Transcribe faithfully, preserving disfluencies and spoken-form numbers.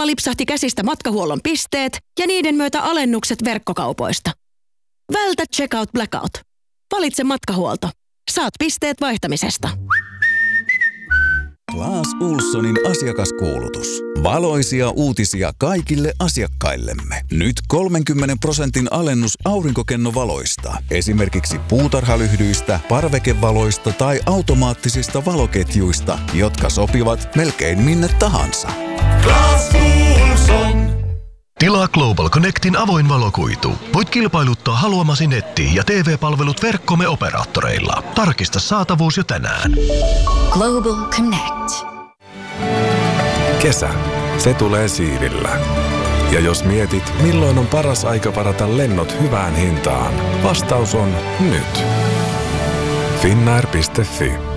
Samalla lipsahti käsistä matkahuollon pisteet ja niiden myötä alennukset verkkokaupoista. Vältä checkout blackout. Valitse matkahuolto. Saat pisteet vaihtamisesta. Clas Ohlsonin asiakaskuulutus. Valoisia uutisia kaikille asiakkaillemme. Nyt kolmenkymmenen prosentin alennus aurinkokennovaloista. Esimerkiksi puutarhalyhdyistä, parvekevaloista tai automaattisista valoketjuista, jotka sopivat melkein minne tahansa. Clas Ohlson. Tilaa Global Connectin avoin valokuitu. Voit kilpailuttaa haluamasi netti- ja T V-palvelut verkkomme operaattoreilla. Tarkista saatavuus jo tänään. Global Connect. Kesä. Se tulee siivillä. Ja jos mietit, milloin on paras aika varata lennot hyvään hintaan, vastaus on nyt. Finnair piste fi